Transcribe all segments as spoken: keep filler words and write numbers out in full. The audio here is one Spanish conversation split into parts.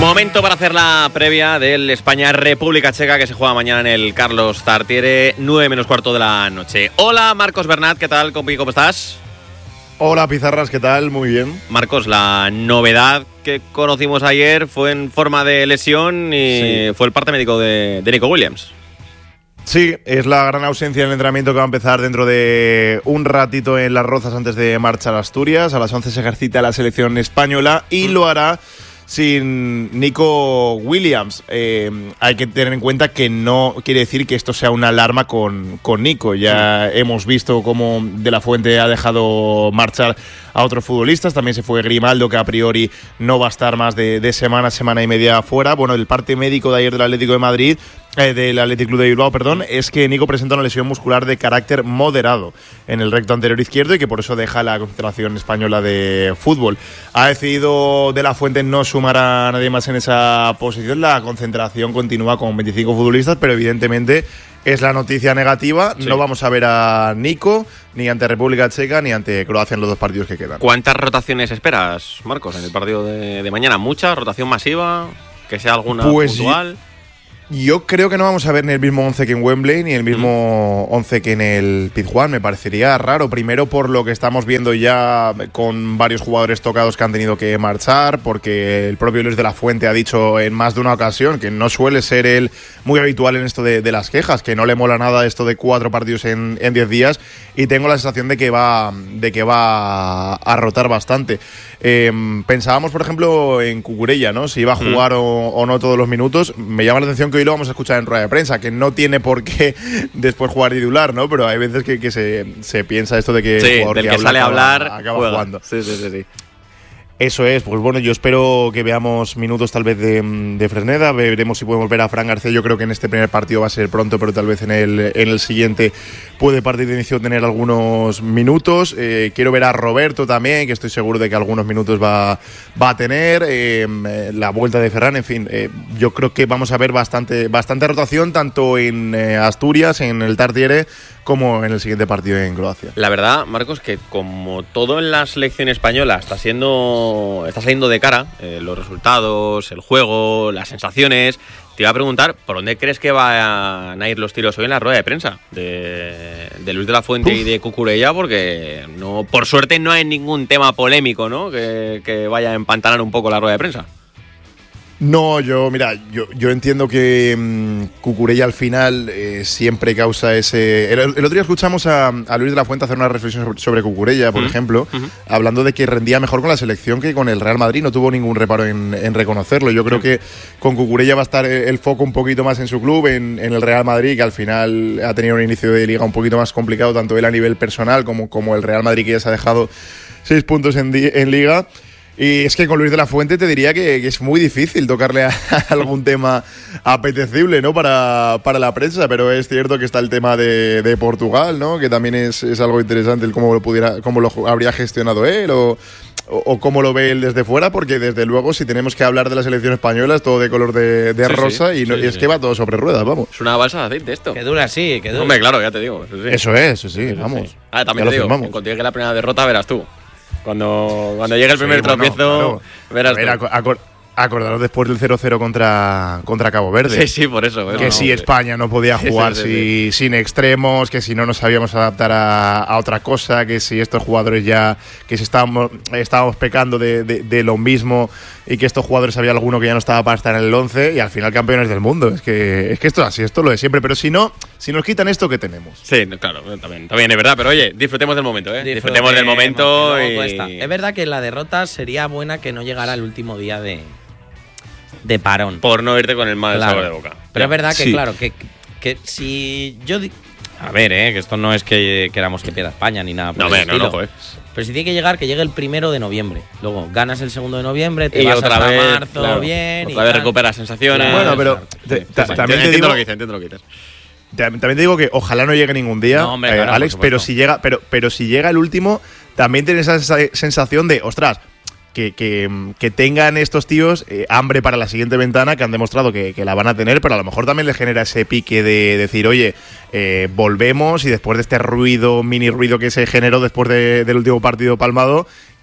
Momento para hacer la previa del España-República Checa que se juega mañana en el Carlos Tartiere, nueve menos cuarto de la noche. Hola Marcos Bernat, ¿qué tal, compi? ¿Cómo estás? Hola Pizarras, ¿qué tal? Muy bien. Marcos, la novedad que conocimos ayer fue en forma de lesión y sí. fue el parte médico de, de Nico Williams. Sí, es la gran ausencia en el entrenamiento que va a empezar dentro de un ratito en Las Rozas antes de marchar a Asturias. A las once se ejercita la selección española y mm. lo hará sin Nico Williams. Eh, hay que tener en cuenta que no quiere decir que esto sea una alarma con, con Nico. Ya sí. hemos visto cómo De La Fuente ha dejado marchar a otros futbolistas. También se fue Grimaldo, que a priori no va a estar más de, de semana, semana y media fuera. Bueno, el parte médico de ayer del Atlético de Madrid, eh, del Athletic Club de Bilbao, perdón, es que Nico presenta una lesión muscular de carácter moderado en el recto anterior izquierdo y que por eso deja la concentración española de fútbol. Ha decidido De La Fuente no sumar a nadie más en esa posición. La concentración continúa con veinticinco futbolistas, pero evidentemente es la noticia negativa. Sí. No vamos a ver a Nico ni ante República Checa ni ante Croacia en los dos partidos que quedan. ¿Cuántas rotaciones esperas, Marcos, en el partido de, de mañana? ¿Mucha? ¿Rotación masiva? ¿Que sea alguna pues puntual? Yo creo que no vamos a ver ni el mismo once que en Wembley ni el mismo mm. once que en el Pizjuán. Me parecería raro, primero por lo que estamos viendo ya con varios jugadores tocados que han tenido que marchar, porque el propio Luis de la Fuente ha dicho en más de una ocasión que no suele ser él muy habitual en esto de, de las quejas, que no le mola nada esto de cuatro partidos en, en diez días, y tengo la sensación de que va, de que va a rotar bastante. Eh, pensábamos, por ejemplo, en Cucurella, ¿no? Si iba a jugar mm. o, o no todos los minutos. Me llama la atención que hoy lo vamos a escuchar en rueda de prensa, que no tiene por qué después jugar titular, ¿no? Pero hay veces que, que se, se piensa esto de que sí, el jugador del que, que habla sale a hablar acaba, acaba juega. jugando. Sí, sí, sí, sí. Eso es, pues bueno, yo espero que veamos minutos tal vez de, de Fresneda, veremos si podemos ver a Fran García. Yo creo que en este primer partido va a ser pronto, pero tal vez en el, en el siguiente puede partir de inicio tener algunos minutos. Eh, quiero ver a Roberto también, que estoy seguro de que algunos minutos va, va a tener. Eh, la vuelta de Ferran, en fin, eh, yo creo que vamos a ver bastante, bastante rotación, tanto en eh, Asturias, en el Tartiere, como en el siguiente partido en Croacia. La verdad, Marcos, que como todo en la selección española está siendo está saliendo de cara, eh, los resultados, el juego, las sensaciones, te iba a preguntar por dónde crees que van a ir los tiros hoy en la rueda de prensa de, de Luis de la Fuente Uf. y de Cucurella, porque no, por suerte no hay ningún tema polémico, ¿no? que, que vaya a empantanar un poco la rueda de prensa. No, yo, mira, yo, yo entiendo que mmm, Cucurella al final eh, siempre causa ese... El, el otro día escuchamos a, a Luis de la Fuente hacer una reflexión sobre, sobre Cucurella, por uh-huh. ejemplo, uh-huh. hablando de que rendía mejor con la selección que con el Real Madrid. No tuvo ningún reparo en, en reconocerlo. Yo creo uh-huh. que con Cucurella va a estar el foco un poquito más en su club, en, en el Real Madrid, que al final ha tenido un inicio de liga un poquito más complicado, tanto él a nivel personal como, como el Real Madrid, que ya se ha dejado seis puntos en, di, en liga. Y es que con Luis de la Fuente te diría que, que es muy difícil tocarle a, a algún tema apetecible, ¿no? Para, para la prensa, pero es cierto que está el tema de, de Portugal, ¿no? Que también es, es algo interesante el cómo lo pudiera, cómo lo habría gestionado él o, o, o cómo lo ve él desde fuera, porque desde luego si tenemos que hablar de la selección española es todo de color de, de sí, rosa sí, y, no, sí, y es sí. que va todo sobre ruedas, vamos. Es una balsa de aceite esto. Que dura así, que dura. Hombre, claro, ya te digo. Eso, sí. eso es, eso sí, sí vamos. Sí. Ah, también ya te digo, cuando llegue la primera derrota verás tú. Cuando, cuando llegue el primer sí, tropiezo, bueno, claro. verás. A ver, ac- ac- acordaros después del cero cero contra, contra Cabo Verde. Sí, sí, por eso. Que no, si no, España no podía jugar sí, sí, sí. Si, sin extremos, que si no nos sabíamos adaptar a, a otra cosa, que si estos jugadores ya, que si estábamos, estábamos pecando de, de, de lo mismo y que estos jugadores había alguno que ya no estaba para estar en el once y al final campeones del mundo. Es que, es que esto es así, esto lo de siempre. Pero si no, si nos quitan esto, ¿qué tenemos? Sí, claro, también, también es verdad. Pero oye, disfrutemos del momento, ¿eh? Disfrutemos del momento. Y... Es verdad que la derrota sería buena que no llegara el último día de... de parón. Por no irte con el mal claro. sabor de boca. Pero es verdad que, sí. claro, que, que si yo... Di- a ver, eh, que esto no es que queramos que pierda España ni nada por no, el me, estilo. no, no, joder. Pero si tiene que llegar, que llegue el primero de noviembre. Luego ganas el segundo de noviembre, te y vas otra hasta vez, marzo claro, bien. Otra vez recuperas sensaciones. Bueno, pero te, sí, ta, sí, también sí, te digo... lo que dices, entiendo lo que dices. También te digo que ojalá no llegue ningún día, no, hombre, eh, claro, Alex, pero si llega, pero, pero si llega el último, también tienes esa sensación de, ostras, que, que, que tengan estos tíos eh, hambre para la siguiente ventana, que han demostrado que, que la van a tener, pero a lo mejor también les genera ese pique de decir, oye, eh, volvemos y después de este ruido, mini ruido que se generó después de, del último partido palmado,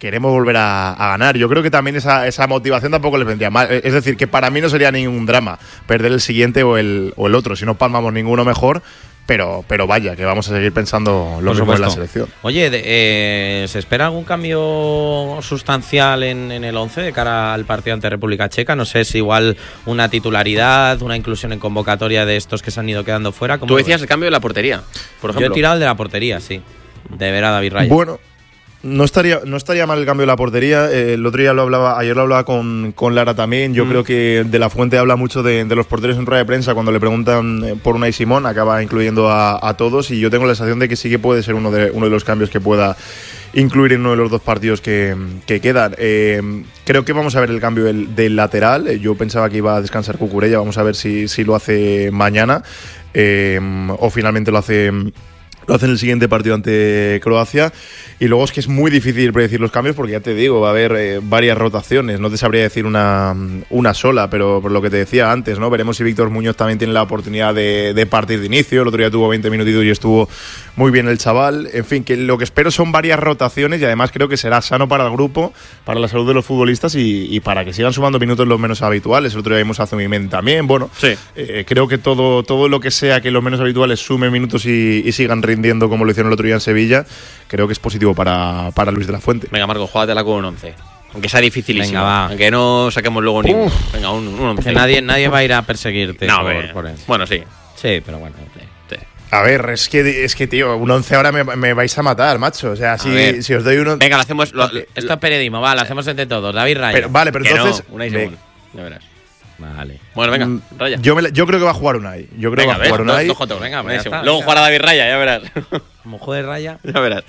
queremos volver a, a ganar. Yo creo que también esa, esa motivación tampoco les vendría mal. Es decir, que para mí no sería ningún drama perder el siguiente o el, o el otro. Si no palmamos ninguno mejor, pero, pero vaya, que vamos a seguir pensando lo mismo en la selección. Oye, de, eh, ¿se espera algún cambio sustancial en, en el once de cara al partido ante República Checa? No sé si igual una titularidad, una inclusión en convocatoria de estos que se han ido quedando fuera. Tú decías el cambio de la portería, por ejemplo. Yo he tirado el de la portería, sí. De ver a David Raya. Bueno, no estaría, no estaría mal el cambio de la portería. Eh, el otro día lo hablaba, ayer lo hablaba con, con Lara también. Yo mm. creo que De La Fuente habla mucho de, de los porteros en rueda de prensa. Cuando le preguntan por Unai Simón, acaba incluyendo a, a todos. Y yo tengo la sensación de que sí que puede ser uno de, uno de los cambios que pueda incluir en uno de los dos partidos que, que quedan. Eh, creo que vamos a ver el cambio del, del lateral. Eh, yo pensaba que iba a descansar Cucurella. Vamos a ver si, si lo hace mañana eh, o finalmente lo hace. Lo hacen en el siguiente partido ante Croacia. Y luego es que es muy difícil predecir los cambios porque ya te digo, va a haber eh, varias rotaciones. No te sabría decir una, una sola, pero por lo que te decía antes, ¿no? Veremos si Víctor Muñoz también tiene la oportunidad de, de partir de inicio. El otro día tuvo veinte minutitos y estuvo muy bien el chaval. En fin, que lo que espero son varias rotaciones y además creo que será sano para el grupo, para la salud de los futbolistas y, y para que sigan sumando minutos los menos habituales. El otro día vimos a Zubimendi también. Bueno, sí. eh, creo que todo, todo lo que sea que los menos habituales sumen minutos y, y sigan rindiendo como lo hicieron el otro día en Sevilla, creo que es positivo para, para Luis de la Fuente. Venga, Marco, júgatela con un once. Aunque sea dificilísimo. Venga, va. Aunque no saquemos luego ni. Venga, un, un once. Que nadie, nadie va a ir a perseguirte. No, por, por él. Bueno, sí. Sí, pero bueno. Sí. Sí. A ver, es que, es que tío, un once ahora me, me vais a matar, macho. O sea, si, si os doy uno. Venga, lo hacemos. Lo, Esto lo, es periodismo, va, lo hacemos entre todos. David Raya. Pero, vale, pero que entonces. No, Unai Simón. Ya verás. Vale. Bueno, venga, Raya. Yo, me, yo creo que va a jugar Unai. Yo creo venga, que va a jugar Unai. Dos, dos jotos, venga, venga está, luego venga. jugará David Raya, ya verás. Como juegue Raya. Ya verás.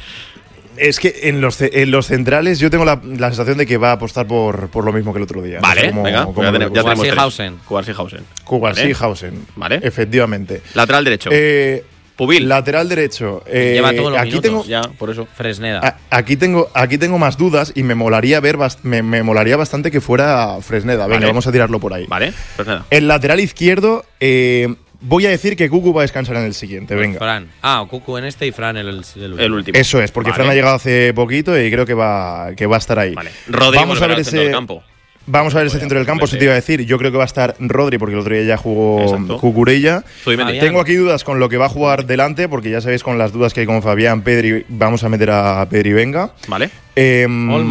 Es que en los, en los centrales yo tengo la, la sensación de que va a apostar por, por lo mismo que el otro día. Vale, como, venga, como ya, tenemos, ya tenemos tres. Hausen. Kubalsi-Hausen. Kubalsi-Hausen. Vale. Efectivamente. Lateral derecho. Eh, Pubil. Lateral derecho. Eh, Lleva todos los aquí minutos. tengo, Ya, por eso. Fresneda. a, aquí tengo aquí tengo más dudas y me molaría ver bast- me, me molaría bastante que fuera Fresneda. Venga, Vale. vamos a tirarlo por ahí. Vale, pues nada. El lateral izquierdo, eh, voy a decir que Cucu va a descansar en el siguiente. Venga. Fran. Ah, Cucu en este y Fran en el, el último. El último. Eso es, porque Vale. Fran ha llegado hace poquito y creo que va, que va a estar ahí. Vale. Rodrigo Vamos a ver al centro del ese. campo. Vamos a ver ese centro del campo, eso te iba a decir. Yo creo que va a estar Rodri, porque el otro día ya jugó Exacto. Cucurella. Zubimendi. Tengo aquí dudas con lo que va a jugar delante, porque ya sabéis con las dudas que hay con Fabián, Pedri, vamos a meter a Pedri Venga. Vale. Eh,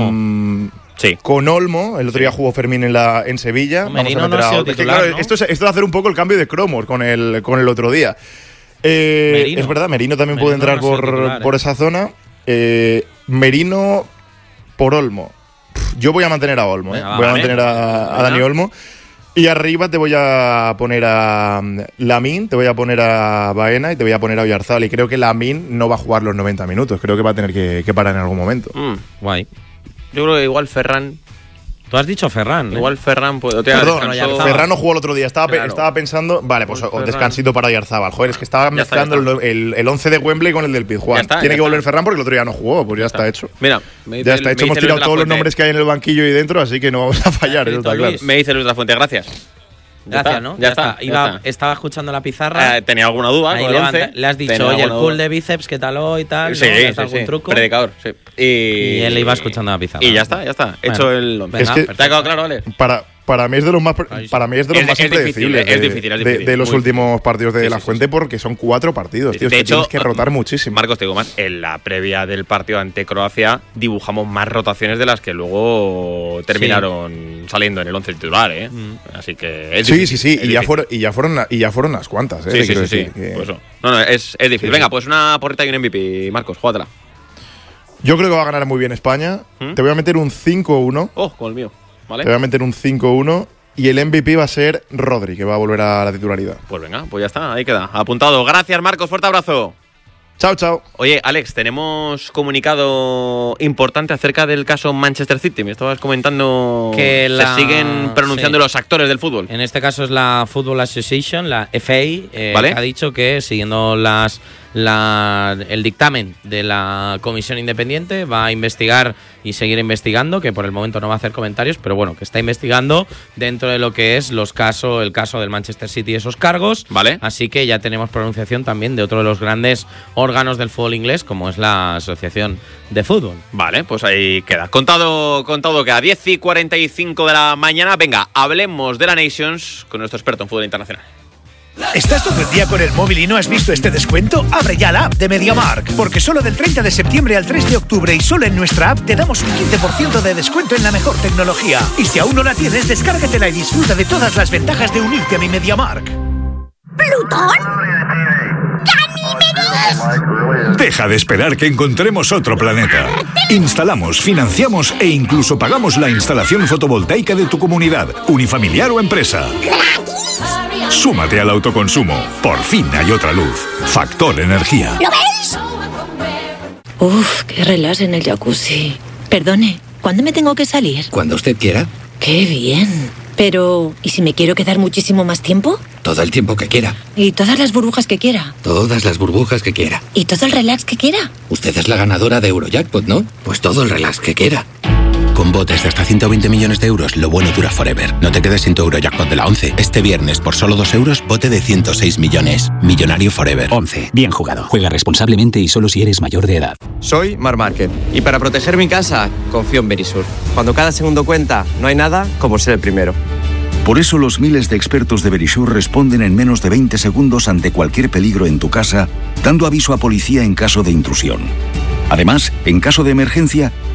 Olmo. Sí. Con Olmo, el otro día jugó Fermín en, la, en Sevilla. No, Vamos Merino a meter no ha a sido otro. Es que, titular, claro, ¿no? esto, es, esto es hacer un poco el cambio de cromos con el, con el otro día. Eh, Merino. es verdad, Merino también Merino puede entrar no ha sido por, titular, por eh. esa zona. Eh, Merino por Olmo. Pff, Yo voy a mantener a Olmo, Venga, eh. va, voy a vale. mantener a, a Dani Venga. Olmo. Y arriba te voy a poner a um, Lamine, te voy a poner a Baena y te voy a poner a Oyarzabal. Y creo que Lamine no va a jugar los noventa minutos. Creo que va a tener que, que parar en algún momento. Mm. Guay. Yo creo que igual Ferran. Tú has dicho Ferran. ¿eh? Igual Ferran puede. Perdón, descansó. Ferran no jugó el otro día. Estaba, pe- Claro. estaba pensando. Vale, pues Pues o- Ferran. descansito para Oyarzabal. Joder, es que estaba Ya está, mezclando ya está. el, el, el once de Wembley con el del Pizjuán. Ya está, Tiene ya que volver está. Ferran porque el otro día no jugó. Pues ya está, hecho. Mira, me dice Ya el- está me hecho. Hemos dice Luis tirado de la todos los Fuente. nombres que hay en el banquillo y dentro, así que no vamos a fallar. Eso está Luis. claro. Me dice Luis de la Fuente, gracias. Ya Gracias, está, ¿no? Ya, está. ya Iba, está. Estaba escuchando la pizarra. Eh, tenía alguna duda Ahí con el levanta- once. le has dicho, Tenía oye, el alguna pull duda. de bíceps, ¿qué tal hoy? Tal, Sí, ¿no? ¿Le has sí, dado algún sí. truco? Predicador, sí. Y, Y él le iba escuchando la pizarra. Y ya está, ya está. Hecho Bueno, el once. venga, Es que- ¿Te ha quedado claro, Ale? Para, para mí es de los más, Ahí sí. para mí es de los Es- más es difícil, impredecibles es de- difícil, es de- difícil, de los muy últimos partidos de Sí, La sí, Fuente sí. porque son cuatro partidos, tío. De Es que hecho, tienes que rotar muchísimo. Marcos, te digo más, en la previa del partido ante Croacia dibujamos más rotaciones de las que luego terminaron saliendo en el once titular, ¿eh? Mm. Así que es Sí, difícil, sí, sí, es y ya, difícil. fueron, y, ya fueron, y ya fueron unas cuantas, ¿eh? Sí, Te sí, quiero sí, sí. decir que- Por eso. No, no, es, es difícil. Sí, Venga, sí. pues una porrita y un M V P, Marcos, júgatela. Yo creo que va a ganar muy bien España. ¿Mm? Te voy a meter un cinco uno. Oh, con el mío, ¿vale? Te voy a meter un cinco uno. Y el M V P va a ser Rodri, que va a volver a la titularidad. Pues venga, pues ya está, ahí queda. Apuntado. Gracias, Marcos, fuerte abrazo. Chao, chao. Oye, Alex, tenemos comunicado importante acerca del caso Manchester City. Me estabas comentando Que la- se siguen pronunciando sí. los actores del fútbol. En este caso es la Football Association, la F A, eh, Vale. que ha dicho que siguiendo las la, el dictamen de la comisión independiente, va a investigar y seguir investigando, que por el momento no va a hacer comentarios, pero bueno, que está investigando dentro de lo que es los casos, el caso del Manchester City y esos cargos. Vale. Así que ya tenemos pronunciación también de otro de los grandes órganos del fútbol inglés, como es la Asociación de Fútbol. Vale, pues ahí queda. Contado, contado que a diez y cuarenta y cinco de la mañana, venga, hablemos de la Nations con nuestro experto en fútbol internacional. ¿Estás todo el día con el móvil y no has visto este descuento? Abre ya la app de MediaMarkt, porque solo del treinta de septiembre al tres de octubre y solo en nuestra app te damos un quince por ciento de descuento en la mejor tecnología. Y si aún no la tienes, descárgatela y disfruta de todas las ventajas de unirte a mi MediaMarkt. ¿Plutón? ¡Ganímedes! Deja de esperar que encontremos otro planeta. Instalamos, financiamos e incluso pagamos la instalación fotovoltaica de tu comunidad, unifamiliar o empresa. ¿Gratis? Súmate al autoconsumo. Por fin hay otra luz. Factor Energía. ¿Lo veis? Uf, qué relax en el jacuzzi. Perdone, ¿cuándo me tengo que salir? Cuando usted quiera. Qué bien. Pero, ¿y si me quiero quedar muchísimo más tiempo? Todo el tiempo que quiera. ¿Y todas las burbujas que quiera? Todas las burbujas que quiera. ¿Y todo el relax que quiera? Usted es la ganadora de Eurojackpot, ¿no? Pues todo el relax que quiera. Con botes de hasta ciento veinte millones de euros, lo bueno dura forever. No te quedes sin tu Eurojackpot de la once. Este viernes, por solo dos euros, bote de ciento seis millones. Millonario forever. once. Bien jugado. Juega responsablemente y solo si eres mayor de edad. Soy Mar Márquez y para proteger mi casa, confío en Verisur. Cuando cada segundo cuenta, no hay nada como ser el primero. Por eso los miles de expertos de Verisur responden en menos de veinte segundos ante cualquier peligro en tu casa, dando aviso a policía en caso de intrusión. Además, en caso de emergencia,